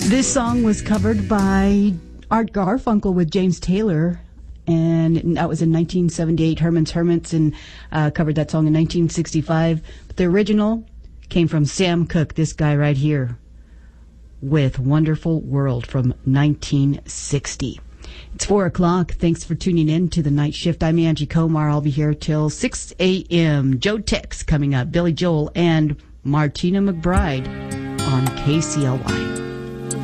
This song was covered by Art Garfunkel with James Taylor, and that was in 1978. Herman's Hermits and covered that song in 1965. But the original came from Sam Cooke, this guy right here, with Wonderful World from 1960. It's 4 o'clock. Thanks for tuning in to the night shift. I'm Angie Komar. I'll be here till 6 a.m. Joe Tex coming up, Billy Joel, and Martina McBride on KCLY.